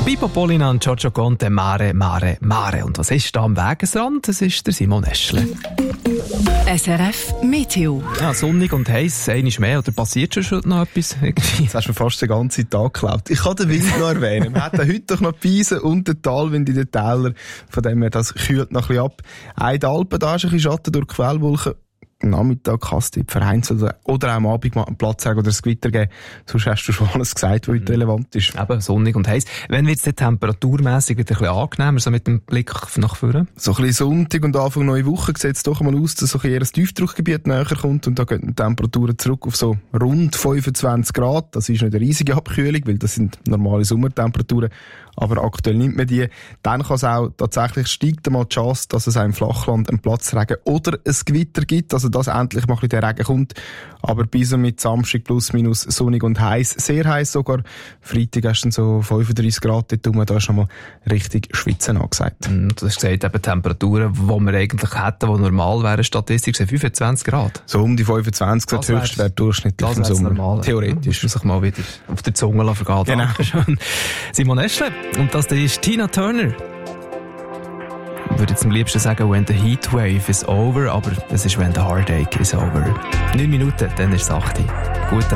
Pippo Polina und Giorgio Conte, Mare, Mare, Mare. Und was ist da am Wegesrand? Das ist der Simon Eschle. SRF Meteo. Ja, sonnig und heiß, einmal mehr. Oder passiert schon noch etwas? Das hast du mir fast den ganzen Tag geklaut. Ich kann den Wind noch erwähnen. Wir hatten heute doch noch die Wiesen und den Talwind in den Tälern. Von dem her, das kühlt noch ein bisschen ab. Auch in den Alpen, da ist ein bisschen Schatten durch Quellwolken. Am Nachmittag kann es vereinzelt oder auch am Abend mal einen Platzregen oder ein Gewitter geben. Sonst hast du schon alles gesagt, was heute relevant ist. Eben, sonnig und heiß. Wenn wird es temperaturmässig wieder ein bisschen angenehmer, so mit dem Blick nach vorne? So ein bisschen Sonntag und Anfang neue Woche sieht es doch einmal aus, dass so ein Tiefdruckgebiet näher kommt und da gehen die Temperaturen zurück auf so rund 25 Grad. Das ist nicht eine riesige Abkühlung, weil das sind normale Sommertemperaturen, aber aktuell nimmt man die. Dann kann es auch tatsächlich steigt einmal die Chance, dass es auch im Flachland einen Platzregen oder ein Gewitter gibt, also dass endlich mal ein bisschen der Regen kommt. Aber bis und mit Samstag plus minus sonnig und heiß, sehr heiß sogar. Freitag hast du dann so 35 Grad dort rum, da ist schon mal richtig Schwitzen angesagt. Du hast gesagt, eben Temperaturen, die wir eigentlich hätten, die normal wären, statistisch sind 25 Grad. So um die 25 Grad Höchstwert durchschnittlich im Sommer. Normal. Theoretisch. Muss sich mal wieder auf der Zunge vergehen. Genau. Dankeschön. Simon Eschle. Und das ist Tina Turner. Ich würde jetzt am liebsten sagen, when the heat wave is over, aber das ist when the heartache is over. 9 Minuten, dann ist es 8. Guten